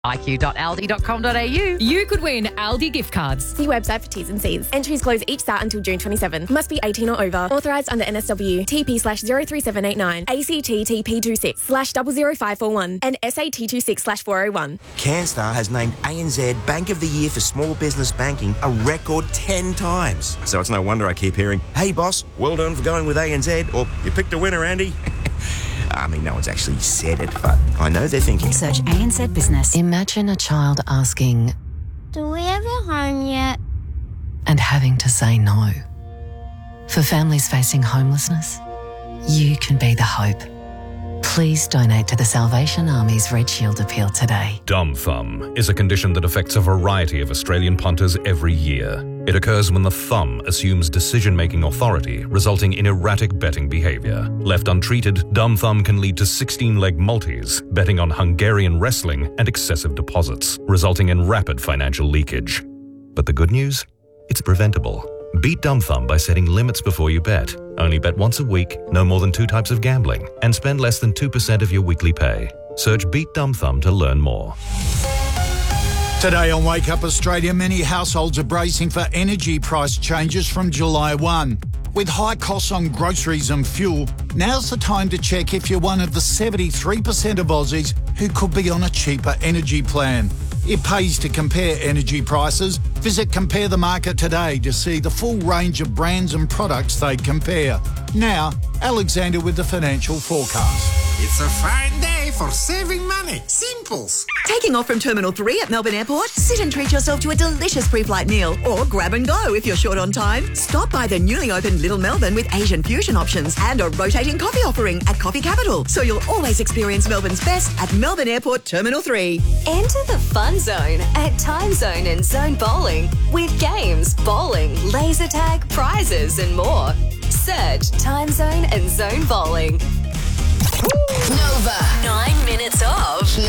iq.aldi.com.au. You could win Aldi gift cards. See website for T's and C's. Entries close each start until June 27. Must be 18 or over. Authorised under NSW. TP/03789. ACT TP260/00541 and SAT26/401. CanStar has named ANZ Bank of the Year for Small Business Banking a record 10 times. So it's no wonder I keep hearing, "Hey boss, well done for going with ANZ," or "You picked a winner, Andy." I mean, no one's actually said it, but I know they're thinking. Search ANZ Business. Imagine a child asking, "Do we have a home yet?" and having to say no. For families facing homelessness, you can be the hope. Please donate to the Salvation Army's Red Shield appeal today. Dumb thumb is a condition that affects a variety of Australian punters every year. It occurs when the thumb assumes decision-making authority, resulting in erratic betting behaviour. Left untreated, dumb thumb can lead to 16-leg multis, betting on Hungarian wrestling and excessive deposits, resulting in rapid financial leakage. But the good news? It's preventable. Beat dumb thumb by setting limits before you bet. Only bet once a week, no more than 2 types of gambling, and spend less than 2% of your weekly pay. Search Beat Dumb Thumb to learn more. Today on Wake Up Australia, many households are bracing for energy price changes from July 1. With high costs on groceries and fuel, now's the time to check if you're one of the 73% of Aussies who could be on a cheaper energy plan. It pays to compare energy prices. Visit Compare the Market today to see the full range of brands and products they compare. Now, Alexander with the financial forecast. It's a fine day for saving money. Simples. Taking off from Terminal 3 at Melbourne Airport? Sit and treat yourself to a delicious pre-flight meal, or grab and go if you're short on time. Stop by the newly opened Little Melbourne with Asian fusion options and a rotating coffee offering at Coffee Capital, so you'll always experience Melbourne's best at Melbourne Airport Terminal 3. Enter the fun zone at Time Zone and Zone Bowling with games, bowling, laser tag, prizes and more. Search Time Zone and Zone Bowling. Nova. 9 minutes of